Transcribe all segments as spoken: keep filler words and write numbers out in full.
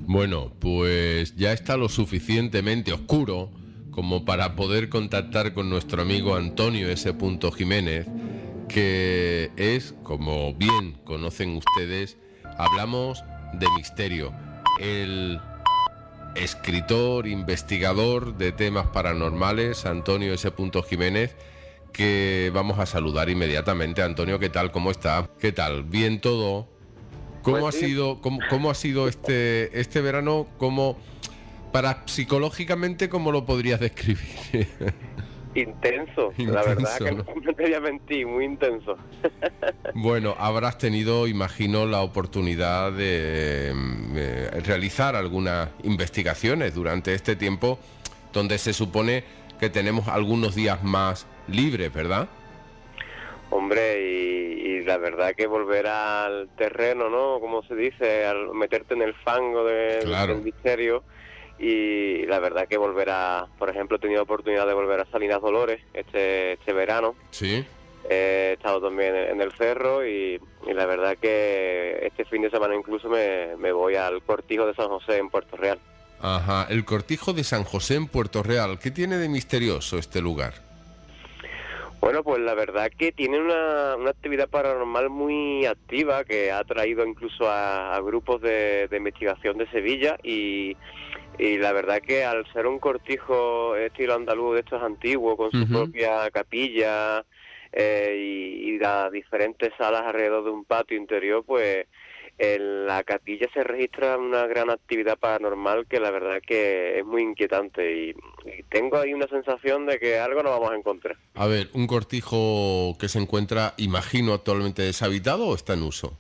Bueno, pues ya está lo suficientemente oscuro como para poder contactar con nuestro amigo Antonio S. Jiménez, que es, como bien conocen ustedes, hablamos de misterio. El escritor, investigador de temas paranormales, Antonio S. Jiménez, que vamos a saludar inmediatamente. Antonio, ¿qué tal? ¿Cómo está? ¿Qué tal? ¿Bien todo? ¿Cómo Pues ha sí, sido, cómo, cómo ha sido este, este verano? ¿Cómo, para psicológicamente, cómo lo podrías describir? intenso, la verdad Intenso, que ¿no? no, no te voy a mentir, muy intenso. Bueno, habrás tenido, imagino, la oportunidad de eh, realizar algunas investigaciones durante este tiempo donde se supone que tenemos algunos días más libres, ¿verdad? Hombre, y, y la verdad que volver al terreno, ¿no? Como se dice, al meterte en el fango de- del Claro, misterio. Y la verdad que volver a, por ejemplo, he tenido oportunidad de volver a Salinas Dolores este, este verano. sí. He estado también en el cerro y, y la verdad que este fin de semana incluso me, me voy al Cortijo de San José en Puerto Real. Ajá, el Cortijo de San José en Puerto Real. ¿Qué tiene de misterioso este lugar? Bueno, pues la verdad que tiene una, una actividad paranormal muy activa que ha traído incluso a, a grupos de, de investigación de Sevilla y, y la verdad que al ser un cortijo estilo andaluz de estos antiguos, con su Ujú. propia capilla eh, y, y las diferentes salas alrededor de un patio interior, pues en la capilla se registra una gran actividad paranormal que la verdad que es muy inquietante y, y tengo ahí una sensación de que algo nos vamos a encontrar. A ver, un cortijo que se encuentra, imagino, actualmente deshabitado o está en uso.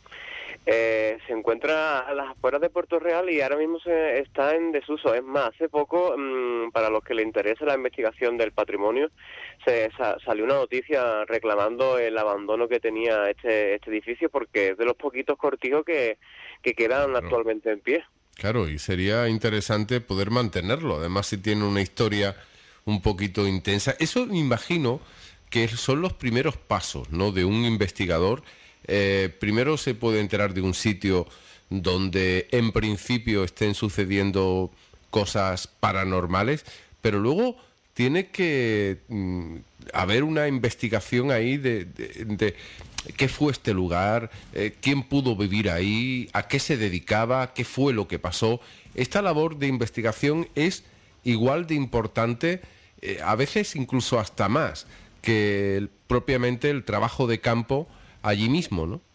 Eh, se encuentra a las afueras de Puerto Real y ahora mismo se está en desuso. Es más, hace poco, mmm, para los que les interese la investigación del patrimonio, se sa- salió una noticia reclamando el abandono que tenía este, este edificio porque es de los poquitos cortijos que, que quedan Claro. actualmente en pie. Claro, y sería interesante poder mantenerlo. Además, si tiene una historia un poquito intensa. Eso me imagino que son los primeros pasos, ¿no?, de un investigador. Eh, primero se puede enterar de un sitio donde en principio estén sucediendo cosas paranormales, pero luego tiene que mm, haber una investigación ahí de, de- de qué fue este lugar, eh, quién pudo vivir ahí, a qué se dedicaba, qué fue lo que pasó. Esta labor de investigación es igual de importante, eh, a veces incluso hasta más, que el- propiamente el trabajo de campo allí mismo, ¿no?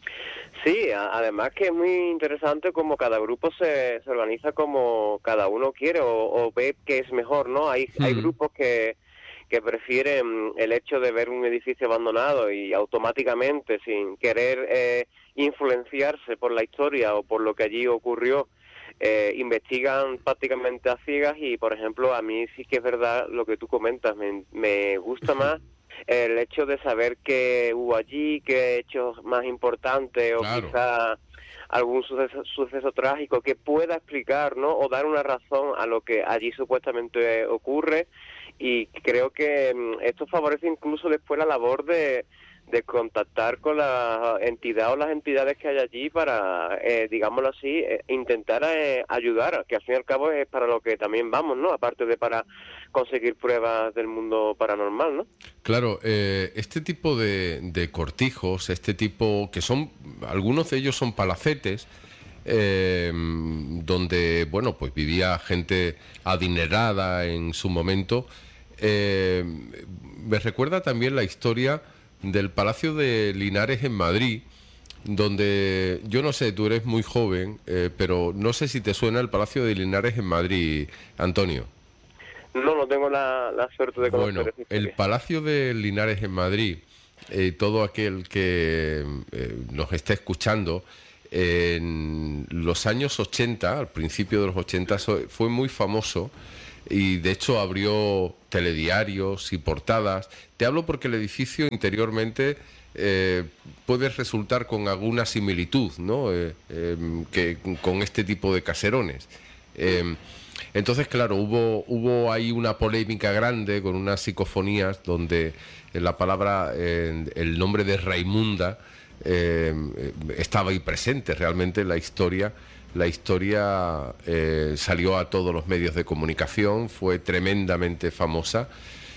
Sí, a- además que es muy interesante como cada grupo se, se organiza como cada uno quiere o, o ve que es mejor, ¿no? Hay, hay Mm, grupos que, que prefieren el hecho de ver un edificio abandonado y automáticamente, sin querer eh, influenciarse por la historia o por lo que allí ocurrió, eh, investigan prácticamente a ciegas y, por ejemplo, a mí sí que es verdad lo que tú comentas, me, me gusta más el hecho de saber qué hubo allí, qué hechos más importantes o claro. quizá algún suceso, suceso trágico que pueda explicar, ¿no? O dar una razón a lo que allí supuestamente ocurre y creo que mm, esto favorece incluso después la labor de, de contactar con la entidad o las entidades que hay allí para, eh, digámoslo así, eh, intentar eh, ayudar, que al fin y al cabo es para lo que también vamos, ¿no? Aparte de para conseguir pruebas del mundo paranormal, ¿no? Claro, eh, este tipo de, de cortijos, este tipo que son, algunos de ellos son palacetes, eh, donde, bueno, pues vivía gente adinerada en su momento. Eh, Me recuerda también la historia del Palacio de Linares en Madrid, donde, yo no sé, tú eres muy joven, eh, pero no sé si te suena el Palacio de Linares en Madrid, Antonio. No, no tengo la, la suerte de conocer Bueno, esa el historia. Palacio de Linares en Madrid, eh, todo aquel que eh, nos esté escuchando, en los años ochenta, al principio de los ochenta, so- fue muy famoso y de hecho abrió telediarios y portadas. Te hablo porque el edificio interiormente eh, puede resultar con alguna similitud, ¿no? Eh, em, que con este tipo de caserones. Em, entonces, claro, hubo, hubo ahí una polémica grande con unas psicofonías donde la palabra, eh, el nombre de Raimunda eh, estaba ahí presente. Realmente la historia la historia eh, salió a todos los medios de comunicación, fue tremendamente famosa.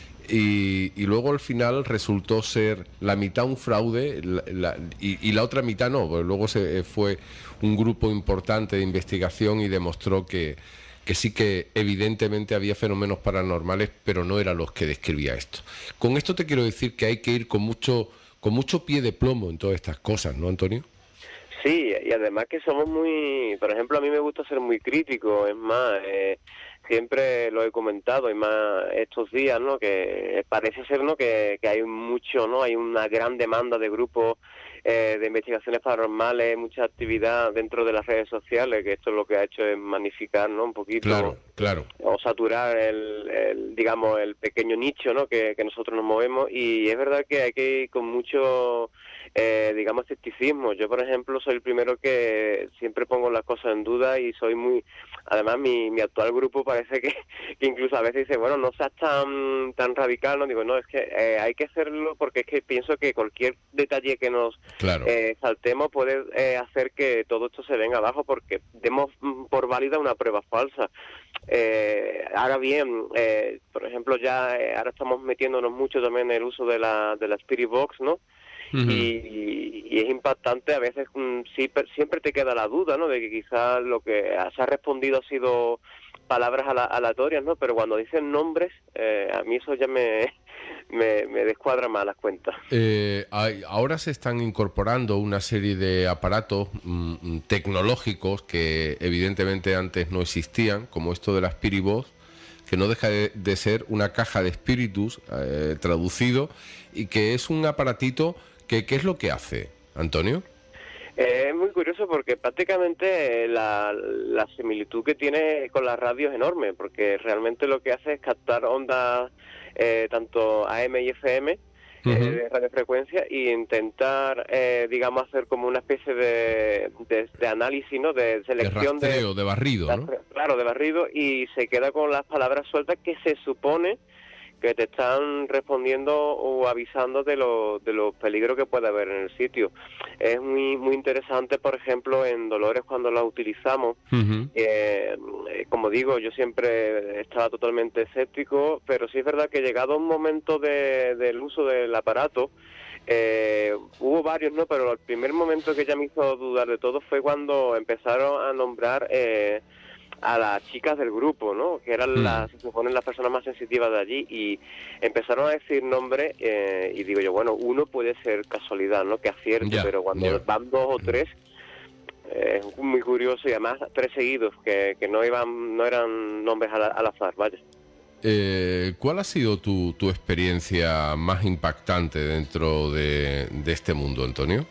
Y, y luego al final resultó ser la mitad un fraude la, la, y, y la otra mitad no, porque luego se fue un grupo importante de investigación y demostró que, que sí que evidentemente había fenómenos paranormales, pero no eran los que describía esto. Con esto te quiero decir que hay que ir con mucho, con mucho pie de plomo en todas estas cosas, ¿no, Antonio? Sí, y además que somos muy, por ejemplo, a mí me gusta ser muy crítico, es más, eh, siempre lo he comentado, y más estos días, ¿no? Que parece ser, ¿no? Que, que hay mucho, ¿no? Hay una gran demanda de grupos eh, de investigaciones paranormales, mucha actividad dentro de las redes sociales, que esto lo que ha hecho es magnificar, ¿no? Un poquito, claro, claro, o saturar el, el digamos, el pequeño nicho, ¿no? Que, que nosotros nos movemos, y es verdad que hay que ir con mucho Eh, digamos, escepticismo. Yo, por ejemplo, soy el primero que siempre pongo las cosas en duda y soy muy... Además, mi, mi actual grupo parece que, que incluso a veces dice, bueno, no seas tan tan radical, no digo, no, es que eh, hay que hacerlo porque es que pienso que cualquier detalle que nos claro. eh, saltemos puede eh, hacer que todo esto se venga abajo porque demos por válida una prueba falsa. Eh, ahora bien, eh, por ejemplo, ya eh, ahora estamos metiéndonos mucho también en el uso de la, de la Spirit Box, ¿no? Uh-huh. Y, y es impactante, a veces um, sí, siempre te queda la duda, ¿no? De que quizás lo que se ha respondido ha sido palabras ala, aleatorias, ¿no? Pero cuando dicen nombres, eh, a mí eso ya me, me, me descuadra más las cuentas. Eh, hay, ahora se están incorporando una serie de aparatos mm, tecnológicos que evidentemente antes no existían, como esto de la Spirit Box, que no deja de, de ser una caja de espíritus eh, traducido, y que es un aparatito que, ¿qué es lo que hace, Antonio? Eh, es muy curioso porque prácticamente la, la similitud que tiene con la radio es enorme, porque realmente lo que hace es captar ondas eh, tanto A M y F M, Uh-huh. eh, de radiofrecuencia, y intentar, eh, digamos, hacer como una especie de, de, de análisis, ¿no? De selección. De rastreo, de, de barrido, ¿no? Claro, de barrido, y se queda con las palabras sueltas que se supone que te están respondiendo o avisando de los de los peligros que puede haber en el sitio. Es muy muy interesante, por ejemplo, en Dolores cuando la utilizamos. Uh-huh. eh, como digo, yo siempre estaba totalmente escéptico, pero sí es verdad que llegado un momento de, del uso del aparato, eh, hubo varios, ¿no? Pero el primer momento que ya me hizo dudar de todo fue cuando empezaron a nombrar eh, a las chicas del grupo, ¿no? Que eran las, se suponen las personas más sensitivas de allí, y empezaron a decir nombres, eh, y digo yo, bueno, uno puede ser casualidad, ¿no? Que acierte, ya, pero cuando ya. van dos o tres, eh, es muy curioso, y además tres seguidos, que, que no iban, no eran nombres al, al azar, vaya. Eh, ¿Cuál ha sido tu, tu experiencia más impactante dentro de, de este mundo, Antonio?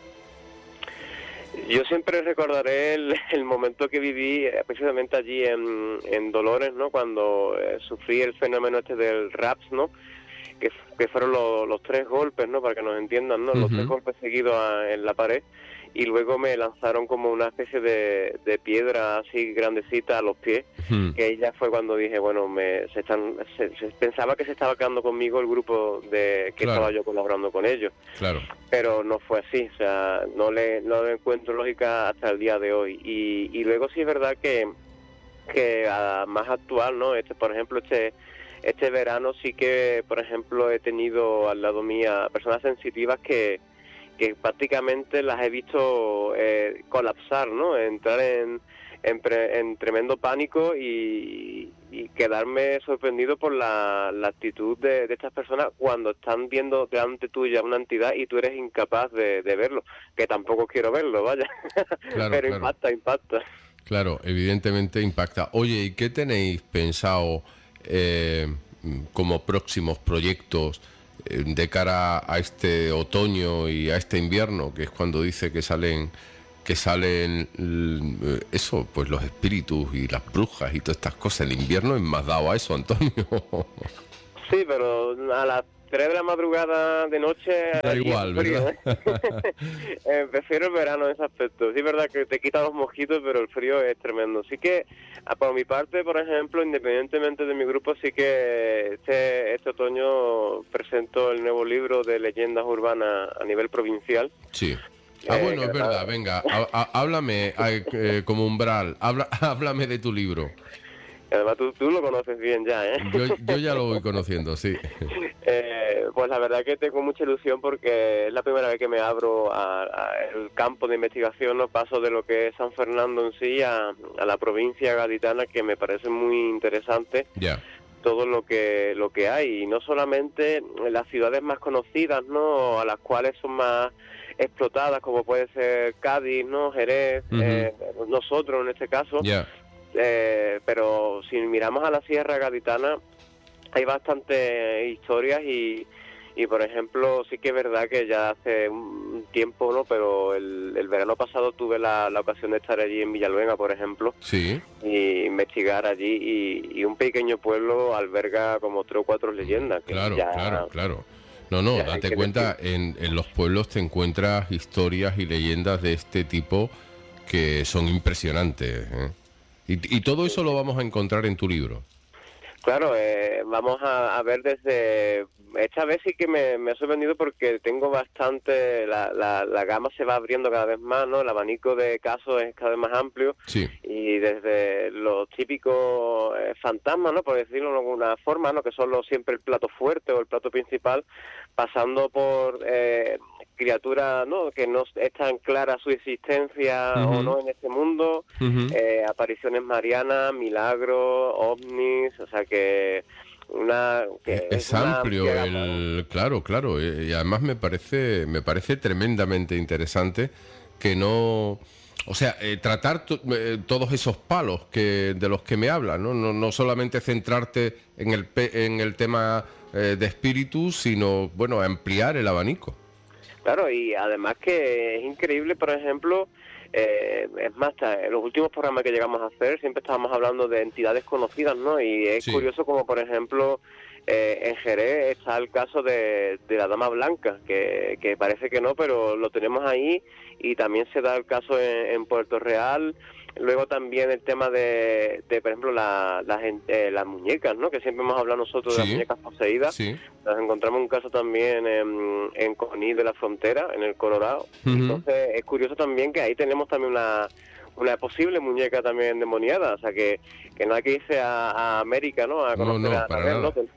Yo siempre recordaré el, el momento que viví eh, precisamente allí en, en Dolores, ¿no? Cuando eh, sufrí el fenómeno este del RAPS, ¿no? Que, que fueron lo, los tres golpes, ¿no? Para que nos entiendan, ¿no? Uh-huh. Los tres golpes seguidos a, en la pared, y luego me lanzaron como una especie de, de piedra así grandecita a los pies, uh-huh. Que ya fue cuando dije, bueno, me se están se, se pensaba que se estaba quedando conmigo el grupo de que claro. Estaba yo colaborando con ellos. Claro. Pero no fue así, o sea, no le no le encuentro lógica hasta el día de hoy. Y, y luego sí es verdad que que a, más actual, ¿no? Este, por ejemplo, este este verano sí que, por ejemplo, he tenido al lado mía personas sensitivas que que prácticamente las he visto eh, colapsar, ¿no? Entrar en, en, pre, en tremendo pánico y, y quedarme sorprendido por la, la actitud de, de estas personas cuando están viendo delante tuya una entidad y tú eres incapaz de, de verlo, que tampoco quiero verlo, vaya. Claro, pero claro. impacta, impacta. Claro, evidentemente impacta. Oye, ¿y qué tenéis pensado eh, como próximos proyectos de cara a este otoño y a este invierno, que es cuando dice que salen que salen eso, pues los espíritus y las brujas y todas estas cosas? El invierno es más dado a eso, Antonio. Sí, pero a las tres de la madrugada de noche da igual, frío, ¿verdad? ¿eh? eh, prefiero el verano en ese aspecto. Sí, es verdad que te quita los mosquitos, pero el frío es tremendo. Sí que, por mi parte, por ejemplo, independientemente de mi grupo, sí que este, este otoño presento el nuevo libro de leyendas urbanas a nivel provincial. Sí. Ah, eh, bueno, es Granada. verdad, venga, há- há- háblame eh, eh, como umbral, habla, háblame de tu libro. Además, tú, tú lo conoces bien ya, ¿eh? Yo, yo ya lo voy conociendo, sí. Eh, pues la verdad que tengo mucha ilusión porque es la primera vez que me abro al campo de investigación, no paso de lo que es San Fernando en sí a, a la provincia gaditana, que me parece muy interesante Ya. todo lo que lo que hay, y no solamente en las ciudades más conocidas, ¿no? A las cuales son más explotadas, como puede ser Cádiz, ¿no? Jerez, Ujú. eh, nosotros en este caso. Ya. Eh, pero si miramos a la Sierra Gaditana hay bastantes historias y, y por ejemplo sí que es verdad que ya hace un tiempo, ¿no? Pero el, el verano pasado tuve la, la ocasión de estar allí en Villaluenga, por ejemplo, Sí. y investigar allí, y, y un pequeño pueblo alberga como tres o cuatro leyendas que Claro, ya, claro, claro. No, no, ya hay date que cuenta, decir. en, en los pueblos te encuentras historias y leyendas de este tipo que son impresionantes, ¿eh? Y, y todo eso lo vamos a encontrar en tu libro. Claro, eh, vamos a, a ver desde... Esta vez sí que me, me ha sorprendido porque tengo bastante... La, la, la gama se va abriendo cada vez más, ¿no? El abanico de casos es cada vez más amplio. Sí. Y desde los típicos eh, fantasmas, ¿no? Por decirlo de alguna forma, ¿no? Que son los, siempre el plato fuerte o el plato principal, pasando por... Eh, criaturas, ¿no? Que no es tan clara su existencia Ujú. o no en este mundo, Ujú. eh, apariciones marianas, milagros, ovnis, o sea que una que Es, es es una amplio amplia gama, ¿no? el, claro, claro, eh, y además me parece, me parece tremendamente interesante que no, o sea, eh, tratar to- eh, todos esos palos que de los que me hablas, ¿no? No, no solamente centrarte en el pe- en el tema eh, de espíritus, sino bueno, ampliar el abanico. Claro, y además que es increíble, por ejemplo, eh, es más, ta- en los últimos programas que llegamos a hacer siempre estábamos hablando de entidades conocidas, ¿no? Y es Sí. curioso como, por ejemplo, eh, en Jerez está el caso de, de la Dama Blanca, que, que parece que no, pero lo tenemos ahí, y también se da el caso en, en Puerto Real. Luego también el tema de, de por ejemplo, la, las en- eh, las muñecas, ¿no? Que siempre hemos hablado nosotros de las Sí, muñecas poseídas. sí. Nos encontramos un caso también en, en Coní de la Frontera, en el Colorado. Ujú. Entonces es curioso también que ahí tenemos también una, una posible muñeca también endemoniada, o sea que, que no hay que irse a, a América, ¿no? A No, conocer no, a para Anabel, ¿no? nada. Que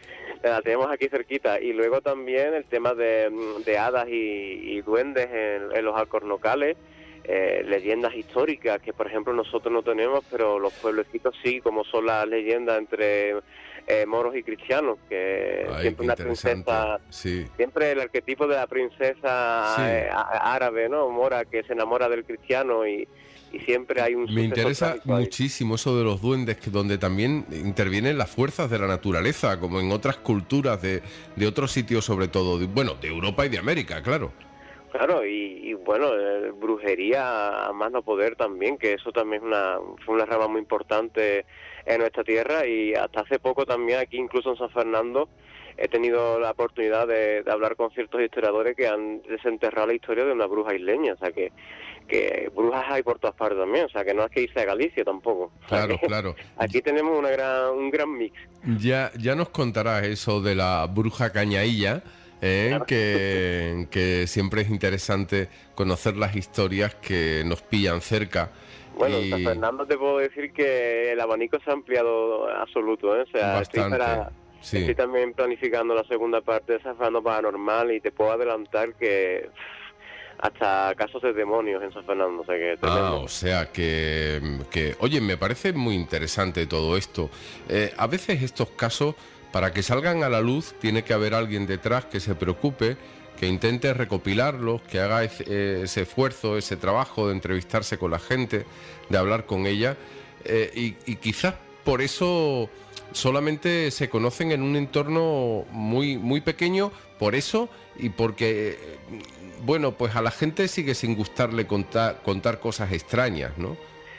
la tenemos aquí cerquita. Y luego también el tema de, de hadas y, y duendes en, en los alcornocales. Eh, leyendas históricas que por ejemplo nosotros no tenemos, pero los pueblecitos sí, como son las leyendas entre eh, moros y cristianos, que Ay, siempre qué una interesante. princesa, Sí, siempre el arquetipo de la princesa sí. eh, á- árabe, ¿no? Mora, que se enamora del cristiano, y, y siempre hay un Me suceso interesa trágico ahí. muchísimo eso de los duendes, que donde también intervienen las fuerzas de la naturaleza, como en otras culturas de, de otros sitios, sobre todo, de- bueno, de Europa y de América, claro. Claro, y, y bueno, eh, brujería a más no poder también, que eso también es una, fue una rama muy importante en nuestra tierra, y hasta hace poco también aquí, incluso en San Fernando, he tenido la oportunidad de, de hablar con ciertos historiadores que han desenterrado la historia de una bruja isleña, o sea que, que brujas hay por todas partes también, o sea que no es que irse a Galicia tampoco. O sea Claro, que claro. aquí tenemos una gran, un gran mix. Ya, ya nos contarás eso de la bruja cañailla, ¿eh? Claro. que, que siempre es interesante conocer las historias que nos pillan cerca. Bueno, en Y San Fernando te puedo decir que el abanico se ha ampliado absoluto, ¿eh? O sea, estoy, bastante, para, sí. estoy también planificando la segunda parte de San Fernando Paranormal, y te puedo adelantar que pff, hasta casos de demonios en San Fernando, o sea que Ah, tremendo. o sea que, que, oye, me parece muy interesante todo esto. Eh, a veces estos casos, para que salgan a la luz, tiene que haber alguien detrás que se preocupe, que intente recopilarlos, que haga ese, ese esfuerzo, ese trabajo de entrevistarse con la gente, de hablar con ella, eh, y, y quizás por eso solamente se conocen en un entorno muy, muy pequeño, por eso y porque... eh, bueno, pues a la gente sigue sin gustarle contar, contar cosas extrañas, ¿no?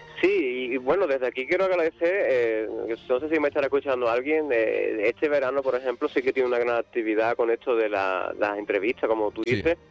Sí, y bueno, desde aquí quiero agradecer, eh, no sé si me estará escuchando alguien, eh, este verano, por ejemplo, sí que tiene una gran actividad con esto de la- las entrevistas, como tú Sí. dices,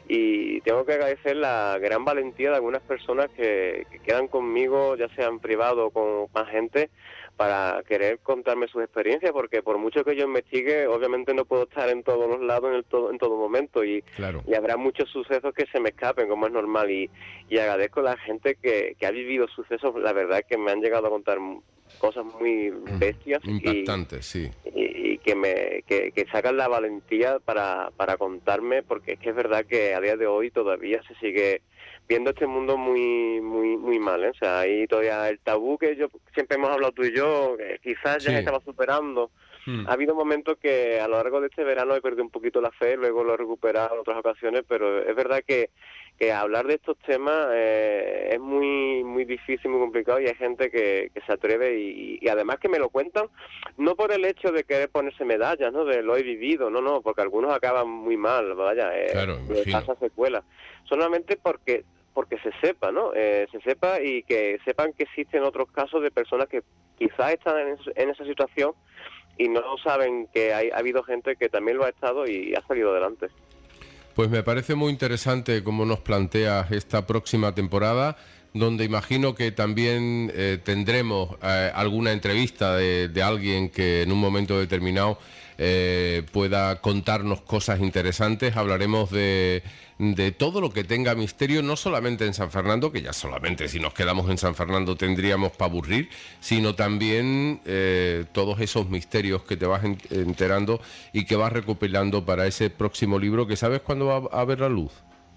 y tengo que agradecer la gran valentía de algunas personas que, que quedan conmigo, ya sea en privado o con más gente, para querer contarme sus experiencias, porque por mucho que yo investigue, obviamente no puedo estar en todos los lados en, el todo, en todo momento, y, claro. y habrá muchos sucesos que se me escapen, como es normal, y, y agradezco a la gente que, que ha vivido sucesos, la verdad que me han llegado a contar cosas muy bestias. Impactantes, y, sí. Y, y que me que, que sacan la valentía para, para contarme, porque es que es verdad que a día de hoy todavía se sigue viendo este mundo muy muy muy mal, ¿eh? O sea, ahí todavía el tabú que yo siempre hemos hablado tú y yo, que quizás ya Sí. se estaba superando. Hmm. Ha habido momentos que a lo largo de este verano he perdido un poquito la fe, luego lo he recuperado en otras ocasiones, pero es verdad que, que hablar de estos temas eh, es muy muy difícil, muy complicado, y hay gente que, que se atreve y, y además que me lo cuentan, no por el hecho de querer ponerse medallas, ¿no? De lo he vivido, no, no, porque algunos acaban muy mal, vaya, eh, claro, les pasa secuelas, solamente porque porque se sepa, ¿no? Eh, se sepa y que sepan que existen otros casos de personas que quizás están en, en esa situación y no saben que hay, ha habido gente que también lo ha estado y ha salido adelante. Pues me parece muy interesante cómo nos planteas esta próxima temporada, donde imagino que también eh, tendremos eh, alguna entrevista de, de alguien que en un momento determinado eh, pueda contarnos cosas interesantes. Hablaremos de, de todo lo que tenga misterio, no solamente en San Fernando, que ya solamente si nos quedamos en San Fernando tendríamos para aburrir, sino también eh, todos esos misterios que te vas enterando y que vas recopilando para ese próximo libro, que ¿sabes cuándo va a ver la luz?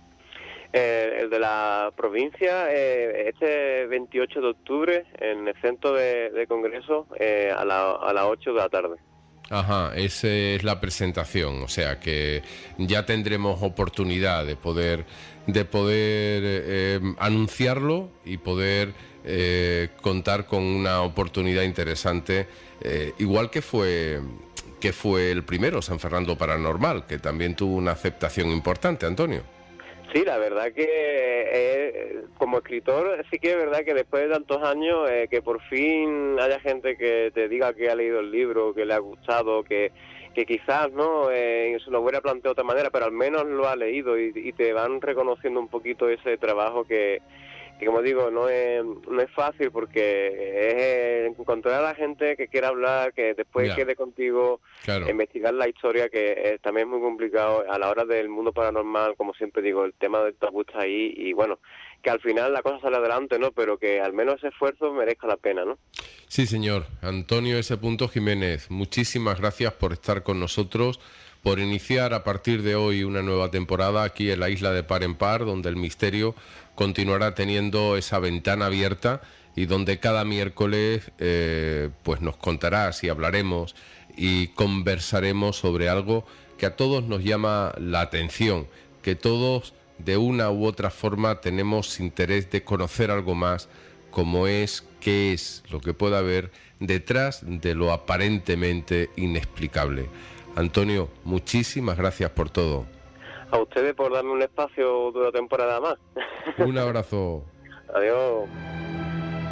Eh, el de la provincia, eh, este veintiocho de octubre, en el centro de, de congreso, eh, a, la, a las ocho de la tarde. Ajá, esa es la presentación, o sea que ya tendremos oportunidad de poder de poder eh, anunciarlo y poder eh, contar con una oportunidad interesante, eh, igual que fue que fue el primero, San Fernando Paranormal, que también tuvo una aceptación importante, Antonio. Sí, la verdad que eh, como escritor sí que es verdad que después de tantos años eh, que por fin haya gente que te diga que ha leído el libro, que le ha gustado, que, que quizás no eh, se lo hubiera planteado de otra manera, pero al menos lo ha leído y, y te van reconociendo un poquito ese trabajo que, que como digo, no es, no es fácil, porque es eh, encontrar a la gente que quiera hablar, que después yeah. quede contigo, claro. Investigar la historia, que es, también es muy complicado a la hora del mundo paranormal. Como siempre digo, el tema del tabú está ahí, y bueno, que al final la cosa sale adelante, ¿no? Pero que al menos ese esfuerzo merezca la pena, ¿no? Sí, señor. Antonio S. Jiménez, muchísimas gracias por estar con nosotros, por iniciar a partir de hoy una nueva temporada aquí en la isla de Par en Par, donde el misterio continuará teniendo esa ventana abierta y donde cada miércoles eh, pues nos contarás y hablaremos y conversaremos sobre algo que a todos nos llama la atención, que todos de una u otra forma tenemos interés de conocer algo más, como es qué es lo que pueda haber detrás de lo aparentemente inexplicable. Antonio, muchísimas gracias por todo. A ustedes por darme un espacio de una temporada más. Un abrazo. Adiós.